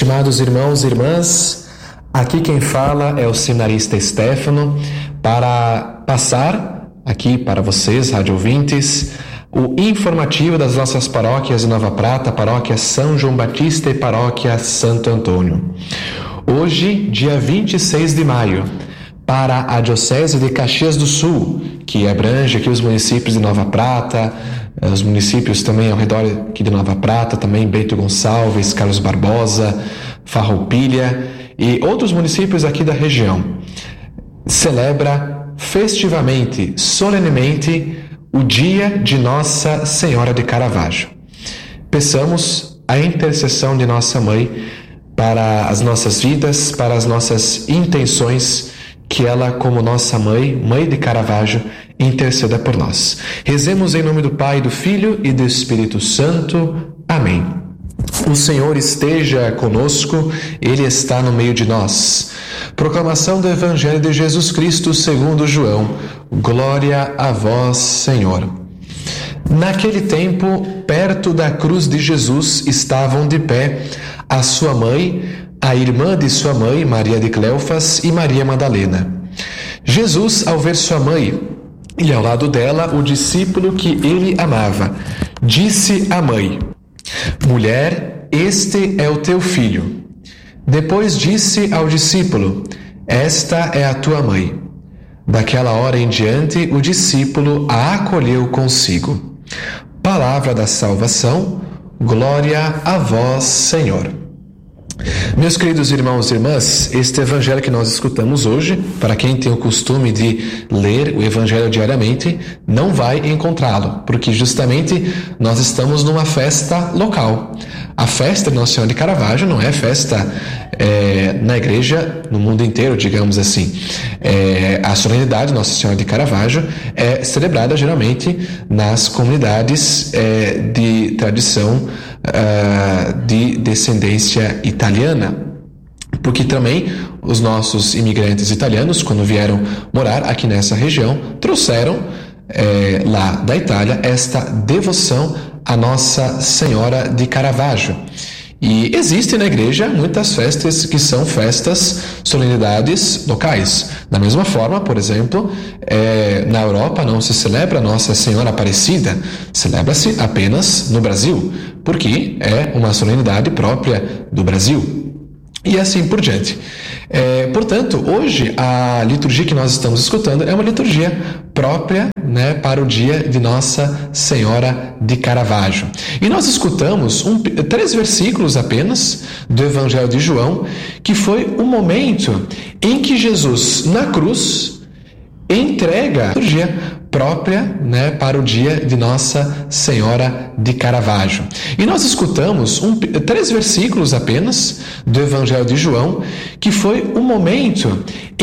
Estimados irmãos e irmãs, aqui quem fala é o seminarista Stefano para passar aqui para vocês, rádio ouvintes, o informativo das nossas paróquias de Nova Prata, paróquia São João Batista e paróquia Santo Antônio. Hoje, dia 26 de maio, para a Diocese de Caxias do Sul, que abrange aqui os municípios de Nova Prata, os municípios também ao redor aqui de Nova Prata, também Bento Gonçalves, Carlos Barbosa, Farroupilha e outros municípios aqui da região. Celebra festivamente, solenemente, o dia de Nossa Senhora de Caravaggio. Peçamos a intercessão de Nossa Mãe para as nossas vidas, para as nossas intenções, que ela, como nossa mãe, Mãe de Caravaggio, interceda por nós. Rezemos em nome do Pai, do Filho e do Espírito Santo. Amém. O Senhor esteja conosco, Ele está no meio de nós. Proclamação do Evangelho de Jesus Cristo segundo João. Glória a vós, Senhor. Naquele tempo, perto da cruz de Jesus, estavam de pé a sua mãe, a irmã de sua mãe, Maria de Cleofas, e Maria Madalena. Jesus, ao ver sua mãe e ao lado dela o discípulo que ele amava, disse à mãe: Mulher, este é o teu filho. Depois disse ao discípulo: Esta é a tua mãe. Daquela hora em diante, o discípulo a acolheu consigo. Palavra da salvação, glória a vós, Senhor. Meus queridos irmãos e irmãs, este evangelho que nós escutamos hoje, para quem tem o costume de ler o evangelho diariamente, não vai encontrá-lo, porque justamente nós estamos numa festa local. A festa de Nossa Senhora de Caravaggio não é festa na igreja no mundo inteiro, digamos assim. A solenidade de Nossa Senhora de Caravaggio é celebrada geralmente nas comunidades de tradição de descendência italiana, porque também os nossos imigrantes italianos, quando vieram morar aqui nessa região, trouxeram lá da Itália esta devoção a Nossa Senhora de Caravaggio. E existem na igreja muitas festas que são festas, solenidades locais. Da mesma forma, por exemplo, na Europa não se celebra Nossa Senhora Aparecida, celebra-se apenas no Brasil, porque é uma solenidade própria do Brasil. E assim por diante. Portanto, hoje a liturgia que nós estamos escutando é uma liturgia própria, para o dia de Nossa Senhora de Caravaggio. E nós escutamos 3 versículos apenas do Evangelho de João, que foi o momento em que Jesus, na cruz, entrega a liturgia própria, para o dia de Nossa Senhora de Caravaggio. E nós escutamos 3 versículos apenas do Evangelho de João, que foi o momento